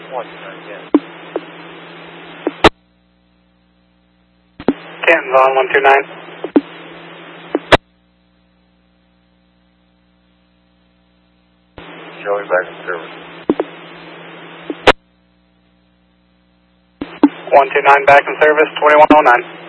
129, Canton's on 129. Joey back in service. 129 back in service, 2109.